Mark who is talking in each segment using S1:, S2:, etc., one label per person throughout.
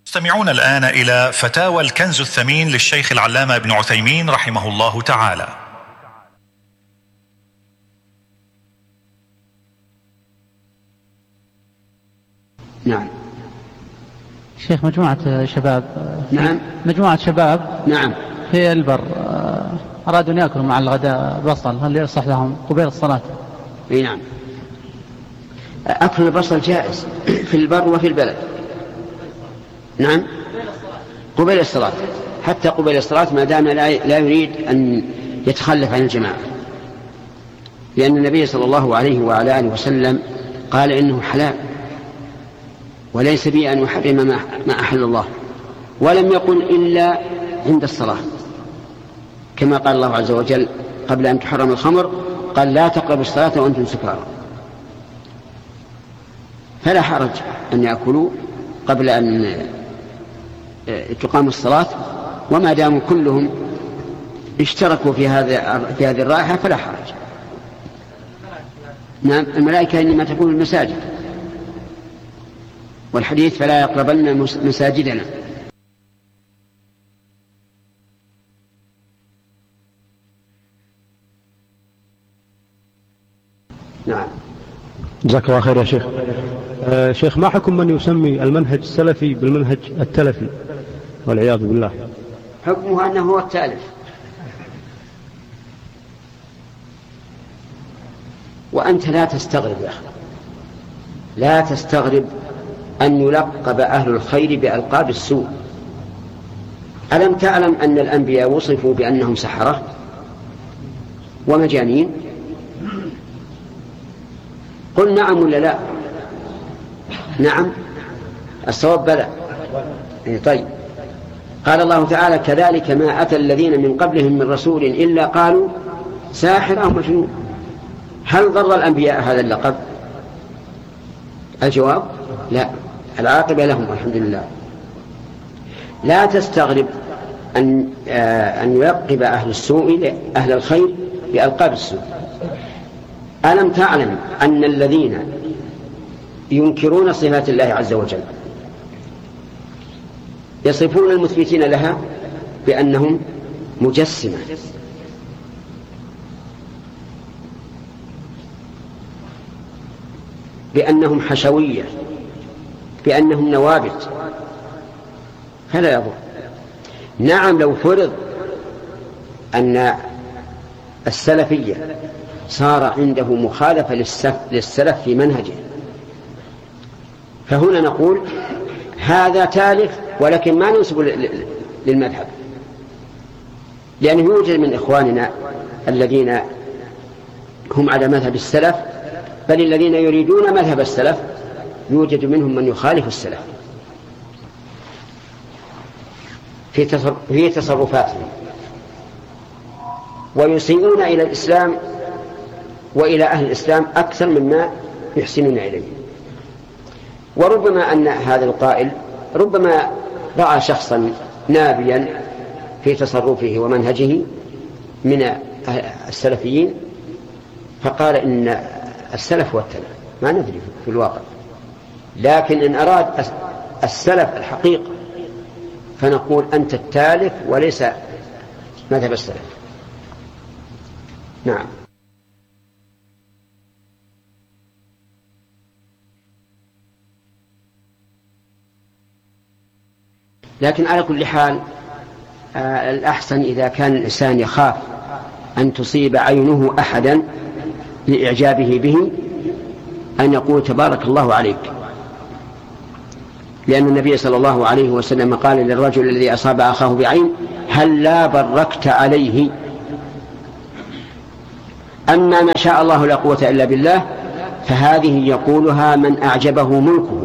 S1: استمعون الآن إلى فتاوى الكنز الثمين للشيخ العلامة ابن عثيمين رحمه الله تعالى.
S2: نعم.
S3: شيخ، مجموعة شباب
S2: نعم.
S3: مجموعة شباب
S2: نعم.
S3: في البر أرادوا أن يأكلوا مع الغداء بصل، هل يصح لهم قبيل الصلاة؟
S2: نعم. أكل البصل جائز في البر وفي البلد. نعم، قبيل الصلاة، حتى قبيل الصلاة ما دام لا يريد أن يتخلف عن الجماعة، لأن النبي صلى الله عليه وعلى آله وسلم قال إنه حلال وليس بي أن يحرم ما أحل الله، ولم يقل إلا عند الصلاة، كما قال الله عز وجل قبل أن تحرم الخمر قال لا تقربوا الصلاة وأنتم سكارى، فلا حرج أن يأكلوا قبل أن تقام الصلاة، وما داموا كلهم اشتركوا في هذه الرائحة فلا حرج. نعم، الملائكة إنما تكون المساجد، والحديث فلا يقربن مساجدنا. نعم.
S4: جزاك الله خير يا شيخ. شيخ، ما حكم من يسمي المنهج السلفي بالمنهج التلفي والعياذ بالله؟
S2: حكمه أنه هو التالف، وأنت لا تستغرب يا أخي، لا تستغرب أن يلقب أهل الخير بألقاب السوء. ألم تعلم أن الأنبياء وصفوا بأنهم سحرة ومجانين؟ قل نعم ولا لا؟ نعم، الصواب بلى. طيب، قال الله تعالى كذلك ما أتى الذين من قبلهم من رسول إلا قالوا ساحر أو مجنون. هل ضر الأنبياء هذا اللقب؟ الجواب لا، العاقبة لهم والحمد لله. لا تستغرب أن يلقب أهل السوء أهل الخير بألقاب السوء. ألم تعلم أن الذين ينكرون صفات الله عز وجل يصفون المثبتين لها بأنهم مجسمة، بأنهم حشوية، بأنهم نوابت، فلا يضر. نعم، لو فرض أن السلفية صار عنده مخالفة للسلف في منهجه، فهنا نقول هذا تالف، ولكن ما ننسب للمذهب، لأنه يوجد من إخواننا الذين هم على مذهب السلف، بل الذين يريدون مذهب السلف يوجد منهم من يخالف السلف في تصرفاتهم، ويسيئون إلى الإسلام وإلى أهل الإسلام أكثر مما يحسنون إليه. وربما أن هذا القائل ربما رأى شخصا نابيا في تصرفه ومنهجه من السلفيين فقال إن السلف هو التلف، ما ندري في الواقع، لكن إن أراد السلف الحقيقة فنقول أنت التالف وليس مذهب السلف. نعم. لكن على كل حال الأحسن إذا كان الإنسان يخاف أن تصيب عينه أحدا لإعجابه به أن يقول تبارك الله عليك، لأن النبي صلى الله عليه وسلم قال للرجل الذي أصاب أخاه بعين هل لا بركت عليه؟ أما ما شاء الله لا قوة إلا بالله فهذه يقولها من أعجبه ملكه،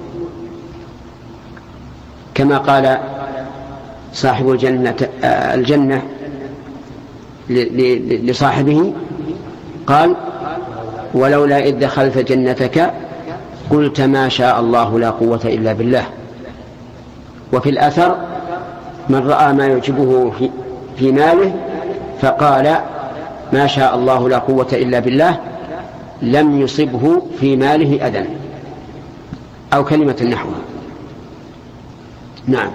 S2: كما قال صاحب الجنة لصاحبه قال ولولا إذ دخلت جنتك قلت ما شاء الله لا قوة إلا بالله. وفي الأثر من رأى ما يعجبه في ماله فقال ما شاء الله لا قوة إلا بالله لم يصبه في ماله أذى، أو كلمة نحوها. نعم.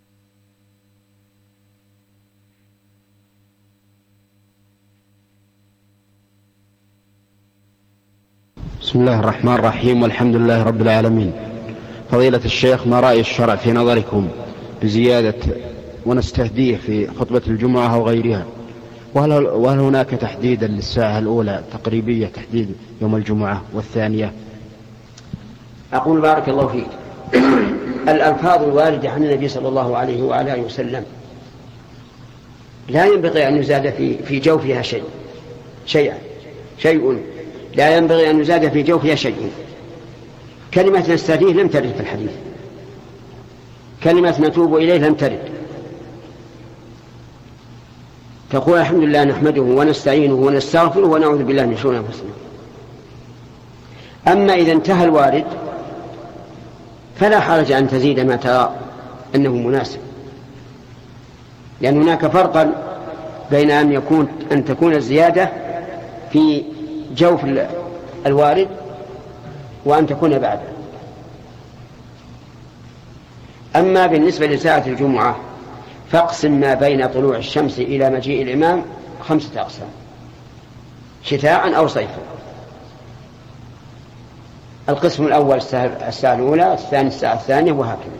S5: بسم الله الرحمن الرحيم، والحمد لله رب العالمين. فضيلة الشيخ، ما رأي الشرع في نظركم بزيادة ونستهديه في خطبة الجمعة أو غيرها؟ وهل هناك تحديدا للساعة الأولى تقريبية، تحديد يوم الجمعة والثانية؟
S2: أقول بارك الله فيك. الألفاظ الواردة عن النبي صلى الله عليه وعلى آله وسلم لا ينبغي أن يزاد في جوفها شيء لا ينبغي أن يزاد في جوفها شيء. كلمة نستهديه لم ترد في الحديث، كلمة نتوب إليه لم ترد. تقول الحمد لله نحمده ونستعينه ونستغفره ونعوذ بالله من شرور أنفسنا. أما إذا انتهى الوارد فلا حرج أن تزيد ما ترى أنه مناسب، لأن هناك فرقا بين أن تكون الزيادة في جوف الوارد وأن تكون بعده. أما بالنسبة لساعة الجمعة فاقسم ما بين طلوع الشمس إلى مجيء الإمام 5 أقسام، شتاء أو صيفا. القسم الأول الساعة الأولى، الثاني الساعة الثانية، وهكذا.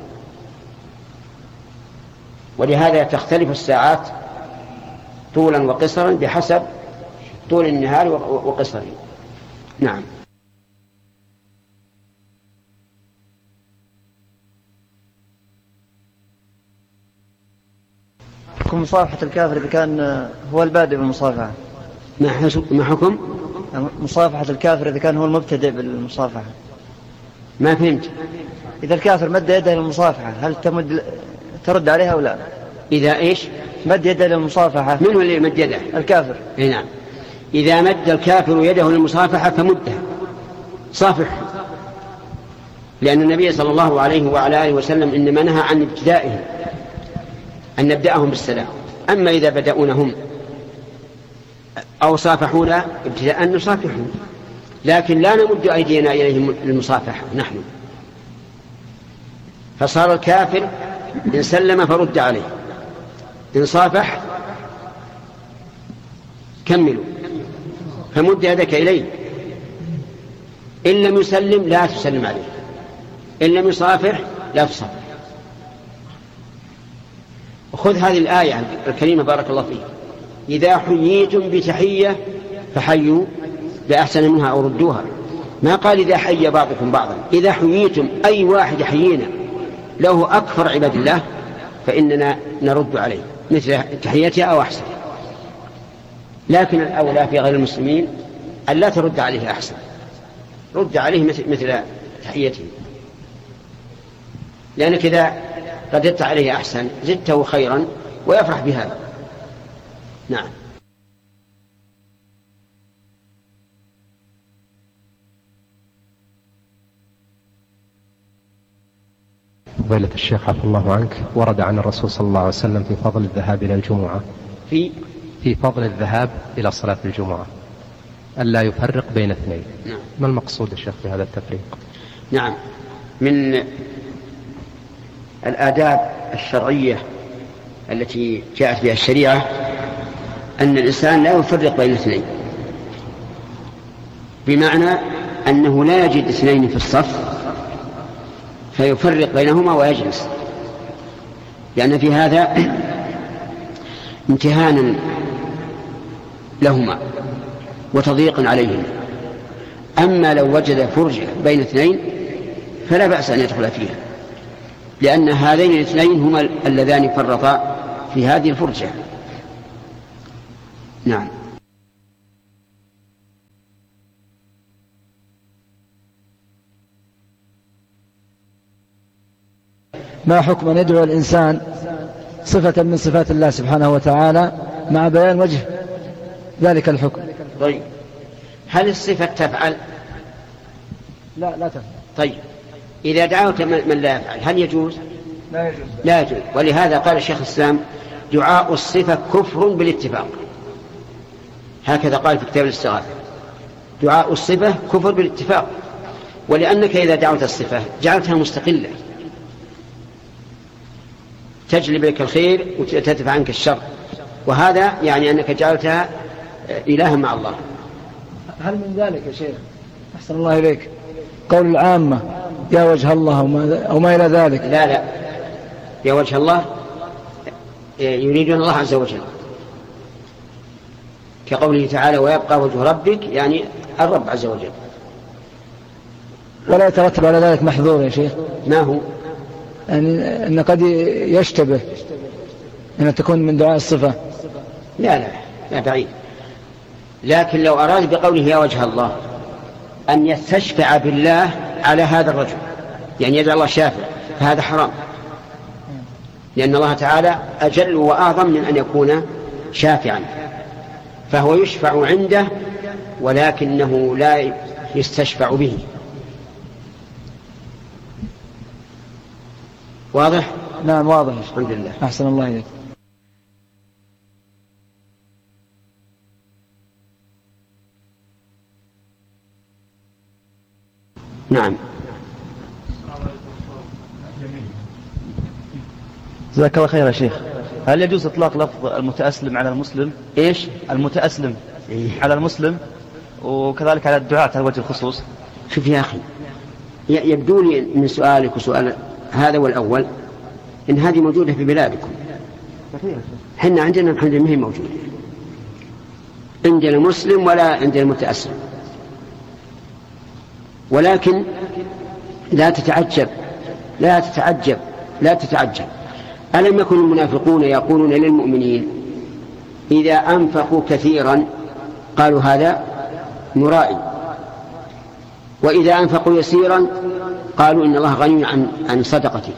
S2: ولهذا تختلف الساعات طولا وقصرا بحسب طول النهار وقصره. نعم.
S6: حكم مصافحة الكافر إذا كان هو البادئ بالمصافحة؟
S2: ما حكم
S6: مصافحة الكافر إذا كان هو المبتدئ بالمصافحة؟
S2: ما فهمت.
S6: إذا الكافر مد يده للمصافحة هل ترد عليها أو لا؟
S2: إذا إيش؟
S6: مد يده للمصافحة.
S2: من هو اللي مد يده؟
S6: الكافر.
S2: نعم. إذا مد الكافر يده للمصافحة فمدها، صافح، لأن النبي صلى الله عليه وعلى آله وسلم إنما نهى عن ابتدائهم، أن نبدأهم بالسلام. أما إذا بدأونهم أو صافحونا ابتداء نصافحهم، لكن لا نمد أيدينا إليهم المصافحة نحن. فصار الكافر إن سلم فرد عليه، إن صافح كملوا، فمد يدك إليه. إن لم يسلم لا تسلم عليه، إن لم يصافح لا تصافح. خذ هذه الآية الكريمة بارك الله فيك: إذا حييتم بتحية فحيوا بأحسن منها أو ردوها. ما قال إذا حي بعضكم بعضا، إذا حييتم أي واحد يحيينا له أكثر عباد الله فإننا نرد عليه مثل تحيته أو أحسن. لكن الأولى في غير المسلمين أن لا ترد عليه أحسن، رد عليه مثل تحيته، لأنك إذا رددت عليه أحسن زدته خيرا ويفرح بهذا. نعم.
S7: فضيلة الشيخ عفو الله عنك، ورد عن الرسول صلى الله عليه وسلم في فضل الذهاب إلى الجمعة، في فضل الذهاب إلى صلاة الجمعة ألا يفرق بين اثنين.
S2: نعم.
S7: ما المقصود الشيخ بهذا التفريق؟
S2: نعم، من الآداب الشرعية التي جاءت بها الشريعة أن الإنسان لا يفرق بين اثنين، بمعنى أنه لا يجد اثنين في الصف فيفرق بينهما ويجلس، لأن في هذا امتهانا لهما وتضييق عليهما. أما لو وجد فرجة بين اثنين فلا بأس أن يدخل فيها، لأن هذين الاثنين هما اللذان فرطا في هذه الفرجة. نعم.
S6: ما حكم أن يدعو الإنسان صفة من صفات الله سبحانه وتعالى مع بيان وجه ذلك الحكم؟
S2: طيب، هل الصفة تفعل؟
S6: لا تفعل.
S2: طيب، إذا دعوت من لا يفعل هل يجوز؟ لا يجوز. ولهذا قال الشيخ الإسلام: دعاء الصفة كفر بالاتفاق. هكذا قال في كتاب الاستغاثة: دعاء الصفة كفر بالاتفاق، ولأنك إذا دعوت الصفة جعلتها مستقلة، تجلب لك الخير وتدفع عنك الشر، وهذا يعني أنك جعلتها إلها مع الله.
S6: هل من ذلك يا شيخ أحسن الله إليك قول العامة يا وجه الله أو ما إلى ذلك؟
S2: لا، يا وجه الله يريدون الله عز وجل، كقوله تعالى ويبقى وجه ربك، يعني الرب عز وجل.
S6: ولا يترتب على ذلك محظور يا شيخ؟
S2: ما هو؟
S6: يعني أن قد يشتبه أن تكون من دعاء الصفة.
S2: لا بعيد. لكن لو أراد بقوله يا وجه الله أن يستشفع بالله على هذا الرجل، يعني يدعو الله شافع، فهذا حرام، لأن الله تعالى أجل وأعظم من أن يكون شافعا، فهو يشفع عنده ولكنه لا يستشفع به. واضح؟
S6: نعم واضح.
S2: الحمد لله.
S6: أحسن الله إليك.
S2: نعم.
S8: جزاك الله خير يا شيخ. هل يجوز إطلاق لفظ المتأسلم على المسلم؟
S2: إيش؟
S8: المتأسلم على المسلم وكذلك على الدعاة على وجه الخصوص.
S2: شوف يا أخي، يبدو لي من سؤالك وسؤال هذا والأول إن هذه موجودة في بلادكم. حنا عندنا الحمد لله ما هي موجودة عندنا مسلم ولا عندنا متأسلم. ولكن لا تتعجب ألم يكن المنافقون يقولون للمؤمنين إذا أنفقوا كثيرا قالوا هذا مرائي، وإذا أنفقوا يسيرا قالوا إن الله غني عن صدقتك،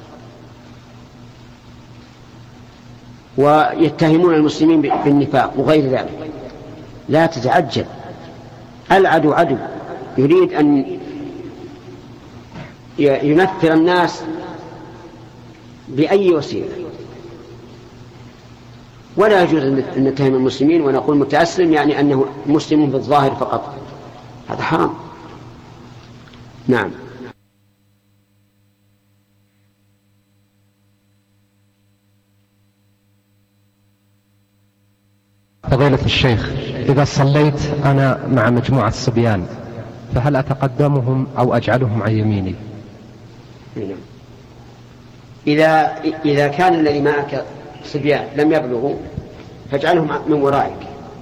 S2: ويتهمون المسلمين بالنفاق وغير ذلك. لا تتعجب، العدو عدو يريد أن ينفر الناس بأي وسيلة، ولا يجوز أن نتهم المسلمين ونقول متأسلم يعني أنه مسلم بالظاهر فقط، هذا حرام. نعم.
S7: فضيلة الشيخ، إذا صليت أنا مع مجموعة الصبيان فهل أتقدمهم أو أجعلهم عن يميني؟
S2: إذا كان الذي معك صبيان لم يبلغوا فاجعلهم من ورائك،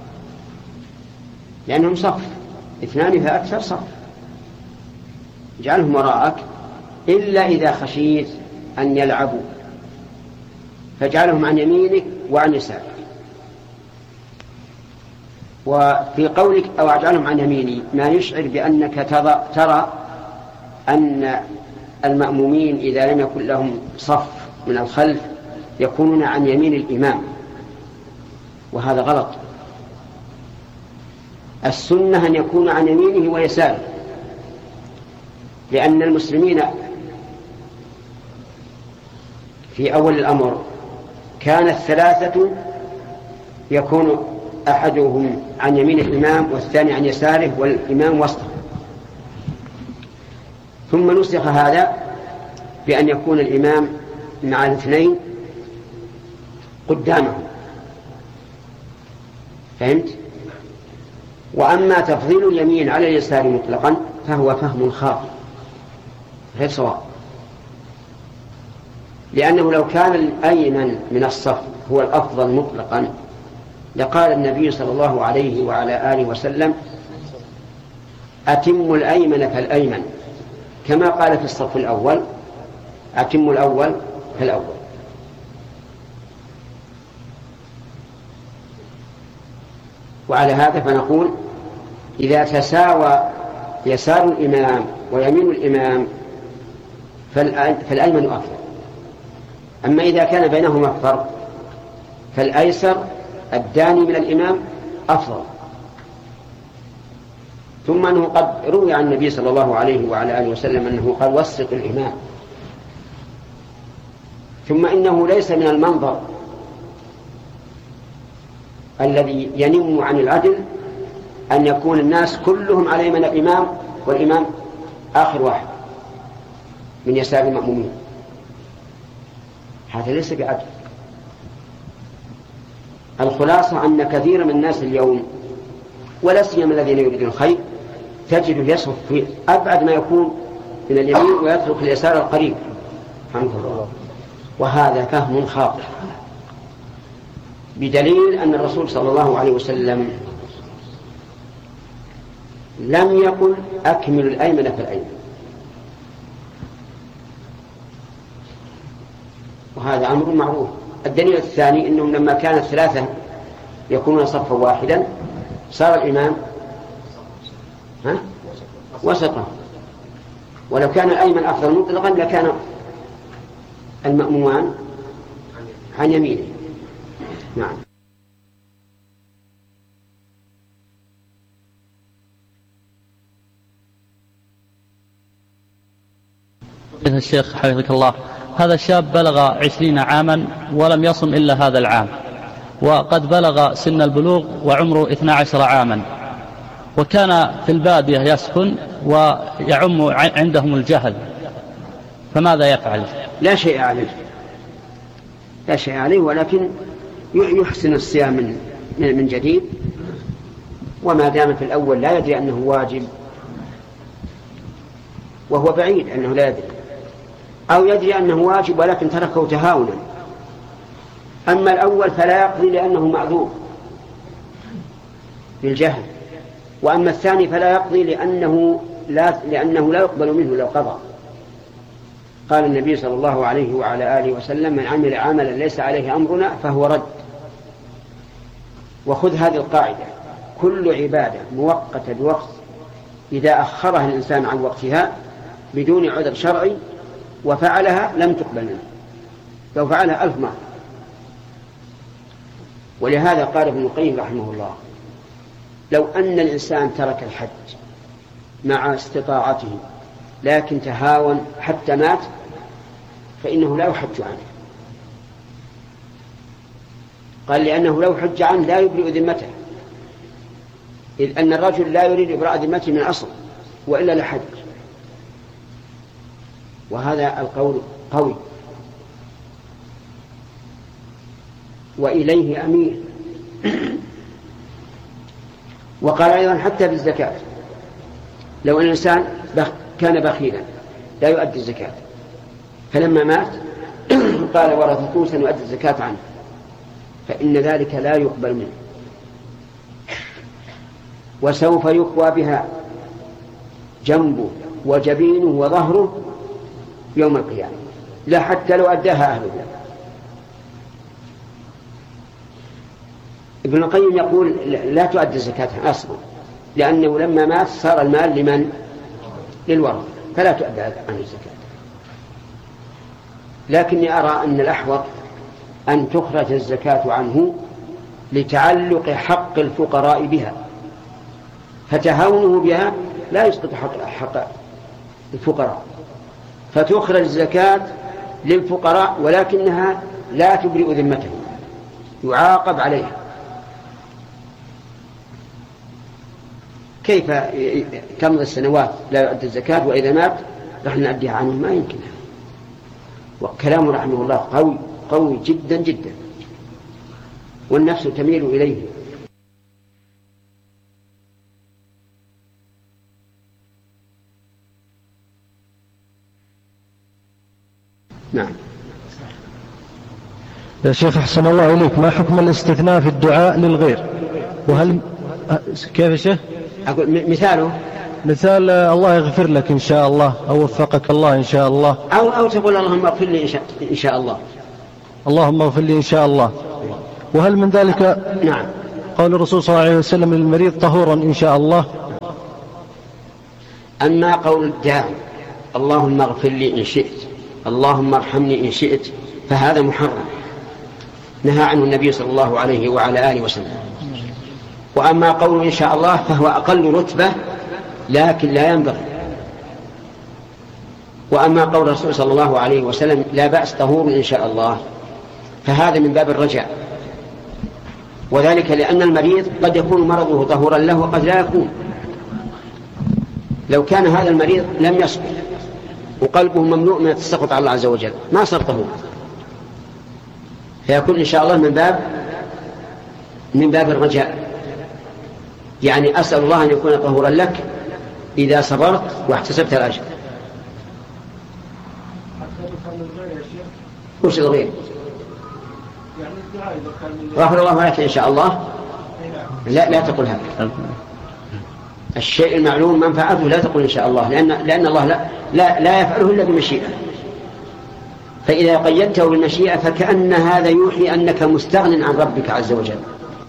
S2: لأنهم صف، 2 فأكثر صف، اجعلهم وراءك، إلا إذا خشيت أن يلعبوا فاجعلهم عن يمينك وعن يسارك. وفي قولك أو أجعلهم عن يميني ما يشعر بأنك ترى أن المأمومين إذا لم يكن لهم صف من الخلف يكونون عن يمين الإمام، وهذا غلط. السنة أن يكون عن يمينه ويساره، لأن المسلمين في أول الأمر كانت 3 يكون أحدهم عن يمين الإمام والثاني عن يساره والإمام وسطه، ثم نسخ هذا بأن يكون الإمام مع 2 قدامه. فهمت؟ وأما تفضيل اليمين على اليسار مطلقا فهو فهم خاطئ غير صواب، لأنه لو كان الأيمن من الصف هو الأفضل مطلقا لقال النبي صلى الله عليه وعلى آله وسلم أتموا الأيمن فالأيمن، كما قال في الصف الأول أتموا الأول فالأول. وعلى هذا فنقول إذا تساوى يسار الإمام ويمين الإمام فالأيمن أفضل. أما إذا كان بينهما فرق فالأيسر الداني من الإمام أفضل. ثم أنه قد روي عن النبي صلى الله عليه وعلى آله وسلم أنه قال وسط الإمام. ثم إنه ليس من المنظر الذي ينم عن العدل أن يكون الناس كلهم على يمين الإمام والإمام آخر واحد من يسار المأمومين، هذا ليس بعدل. الخلاصة أن كثير من الناس اليوم ولا سيما الذين يريدون الخير تجد يصرف في أبعد ما يكون من اليمين ويترك اليسار القريب، وهذا فهم خاطئ، بدليل أن الرسول صلى الله عليه وسلم لم يقل أكمل الأيمن فالأيمن، وهذا أمر معروف. الدليل الثاني أنهم لما كانت ثلاثة يكونون صفا واحدا صار الإمام وسطا، ولو كان الأيمن أفضل مطلقا لكان المأمومان عن يمينه. نعم.
S3: الشيخ حفظك الله، هذا الشاب بلغ 20 عاما ولم يصم إلا هذا العام، وقد بلغ سن البلوغ وعمره 12 عاما، وكان في البادية يسكن ويعم عندهم الجهل، فماذا يفعل؟
S2: لا شيء عليه، ولكن يحسن الصيام من جديد، وما دام في الأول لا يدري أنه واجب وهو بعيد أنه لا يدري، أو يدري أنه واجب ولكن تركه تهاونا. أما الأول فلا يقضي لأنه معذور بالجهل، وأما الثاني فلا يقضي لأنه لا يقبل منه لو قضى. قال النبي صلى الله عليه وعلى آله وسلم: من عمل عملا ليس عليه أمرنا فهو رد. وخذ هذه القاعدة: كل عبادة مؤقتة بوقت إذا أخرها الإنسان عن وقتها بدون عذر شرعي وفعلها لم تقبل منه لو فعلها 1000 مرة. ولهذا قال ابن القيم رحمه الله: لو أن الإنسان ترك الحج مع استطاعته لكن تهاون حتى مات فإنه لا يحج عنه. قال: لأنه لو حج عنه لا يبرئ ذمته، إذ أن الرجل لا يريد إبراء ذمته من الأصل وإلا لحج. وهذا القول قوي وإليه أميل. وقال أيضا: حتى بالزكاة، لو أن الإنسان كان بخيلا لا يؤدي الزكاة فلما مات قال ورثته سنؤدي الزكاة عنه، فإن ذلك لا يقبل منه، وسوف يقوى بها جنبه وجبينه وظهره يوم القيامة، لا حتى لو أداها أهله. ابن القيم يقول: لا تؤدي الزكاة أصلا، لأنه لما مات صار المال لمن؟ للورثة، فلا تؤدى عن الزكاة. لكني أرى أن الأحوط أن تخرج الزكاة عنه لتعلق حق الفقراء بها، فتهاونه بها لا يسقط حق الفقراء، فتخرج الزكاة للفقراء ولكنها لا تبرئ ذمته، يعاقب عليها. كيف تمضي السنوات لا يؤدي الزكاة وإذا مات نحن نؤديها عنه؟ ما يمكن. وكلامه رحمه الله قوي جدا جدا، والنفس تميل إليه. نعم.
S6: يا شيخ أحسن الله إليك، ما حكم الاستثناء في الدعاء للغير؟ وهل كيف يا شيخ؟
S2: أقول مثاله
S6: مثال: الله يغفر لك إن شاء الله، أو وفقك الله إن شاء الله،
S2: أو تقول اللهم اغفر لي إن شاء الله،
S6: اللهم اغفر لي إن شاء الله. وهل من ذلك
S2: نعم
S6: قول الرسول صلى الله عليه وسلم للمريض: طهورا إن شاء الله؟
S2: أما قول الداعي اللهم اغفر لي إن شئت، اللهم ارحمني إن شئت، فهذا محرم نهى عنه النبي صلى الله عليه وعلى آله وسلم. وأما قول إن شاء الله فهو أقل رتبة لكن لا ينبغي. وأما قول الرسول صلى الله عليه وسلم لا بأس طهور إن شاء الله، فهذا من باب الرجاء، وذلك لأن المريض قد يكون مرضه طهورا له وقد لا يكون. لو كان هذا المريض لم يسقط وقلبه مملوء من التسخط على الله عز وجل ما صار طهور، فيكون إن شاء الله من باب الرجاء، يعني أسأل الله أن يكون طهورا لك إذا صبرت واحتسبت الأجر. وش الغير؟ غفر الله لك إن شاء الله. لا تقل هذا. الشيء المعلوم منفعته لا تقل إن شاء الله، لأن الله لا يفعله إلا بمشيئة. فإذا قيدته بالمشيئة فكأن هذا يوحي أنك مستغن عن ربك عز وجل.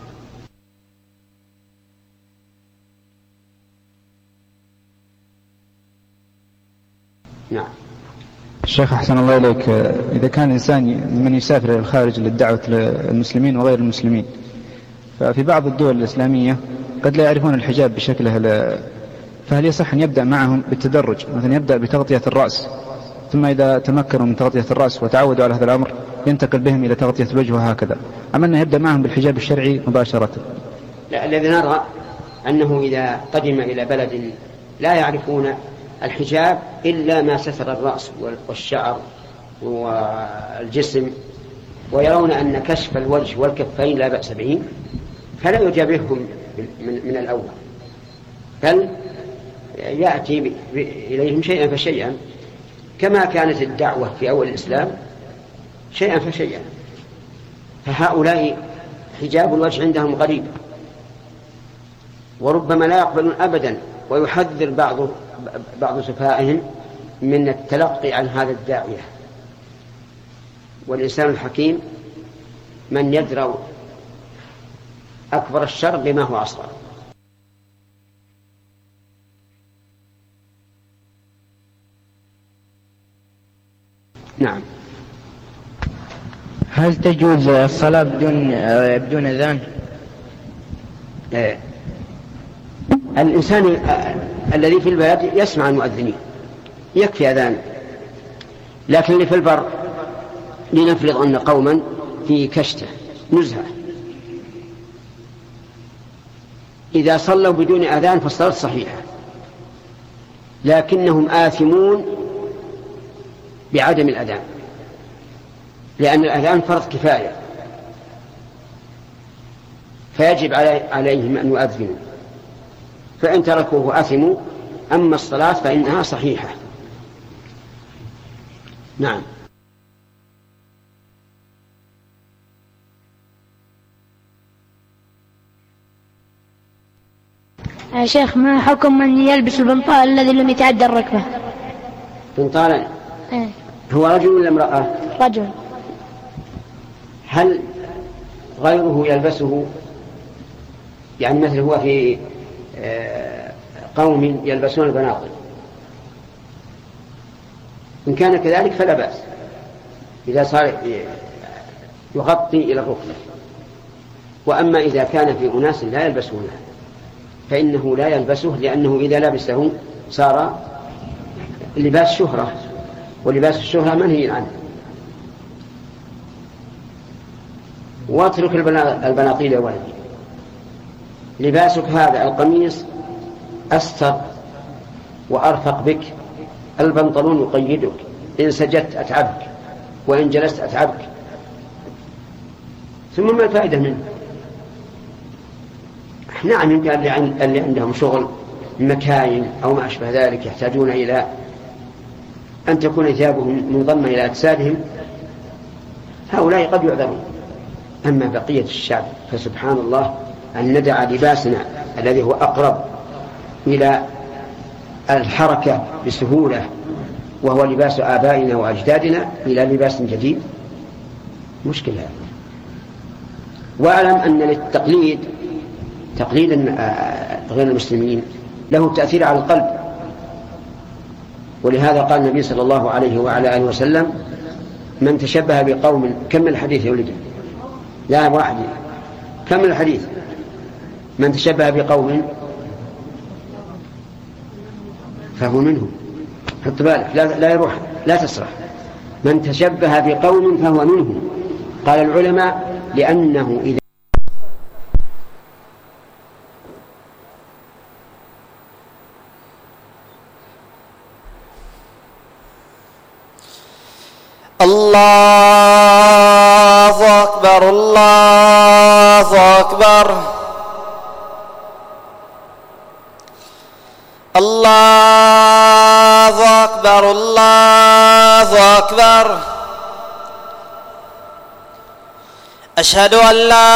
S2: نعم.
S9: الشيخ أحسن الله إليك، إذا كان إنسان من يسافر إلى الخارج للدعوة للمسلمين وغير المسلمين، ففي بعض الدول الإسلامية قد لا يعرفون الحجاب بشكله، فهل يصح أن يبدأ معهم بالتدرج؟ مثلا يبدأ بتغطية الرأس، ثم إذا تمكنوا من تغطية الرأس وتعودوا على هذا الأمر ينتقل بهم إلى تغطية الوجه وهكذا، أم أنه يبدأ معهم بالحجاب الشرعي مباشرة؟
S2: لا، الذي نرى أنه إذا قدم إلى بلد لا يعرفون الحجاب إلا ما ستر الرأس والشعر والجسم، ويرون أن كشف الوجه والكفين لا بأس به، فلا يجابههم من الأول، بل يأتي إليهم شيئا فشيئا، كما كانت الدعوة في أول الإسلام شيئا فشيئا. فهؤلاء حجاب الوجه عندهم غريب، وربما لا يقبلون أبدا، ويحذر بعض سفهائهم من التلقي عن هذا الداعية. والإنسان الحكيم من يدرأ أكبر الشر بما هو أصغر. نعم.
S10: هل تجوز الصلاة بدون أذان؟
S2: الإنسان الذي في البلد يسمع المؤذنين يكفي أذان، لكن اللي في البر لنفرض أن قوما في كشته نزهة، إذا صلوا بدون أذان فالصلاة صحيحة، لكنهم آثمون بعدم الأذان، لأن الأذان فرض كفاية، فيجب عليهم أن يؤذنوا، فإن تركوه أثموا. أما الصلاة فإنها صحيحة. نعم.
S11: يا شيخ، ما حكم من يلبس البنطال الذي لم يتعدى الركبة؟
S2: بنطالا؟ هو رجل ولا امرأة؟
S11: رجل.
S2: هل غيره يلبسه؟ يعني مثل هو في قوم يلبسون البناطيل، إن كان كذلك فلا بأس، إذا صار يغطي إلى الركبة. وأما إذا كان في أناس لا يلبسونه فإنه لا يلبسه، لأنه إذا لبسه صار لباس شهرة، ولباس الشهرة منهي عنه. واترك البناطيل يا ولدي، لباسك هذا القميص أستر وأرفق بك، البنطلون يقيدك، إن سجدت أتعبك وإن جلست أتعبك، ثم ما الفائدة منه؟ نعم، يمكن اللي عندهم شغل مكاين أو ما أشبه ذلك يحتاجون إلى أن تكون ثيابهم منضمة إلى أجسادهم، هؤلاء قد يعذرون. أما بقية الشعب فسبحان الله أن ندع لباسنا الذي هو أقرب إلى الحركة بسهولة وهو لباس آبائنا وأجدادنا إلى لباس جديد، مشكلة. وأعلم أن للتقليد تقليد غير المسلمين له تأثير على القلب، ولهذا قال النبي صلى الله عليه وعلى آله وسلم: من تشبه بقوم، كم الحديث يا ولدي؟ لا واحد، كم الحديث؟ من تشبه بقوم فهو منهم. حط بالك، لا يروح، لا تسرح. من تشبه بقوم فهو منهم. قال العلماء لأنه إذا
S12: الله أكبر الله أكبر الله أكبر الله أكبر. أشهد أن لا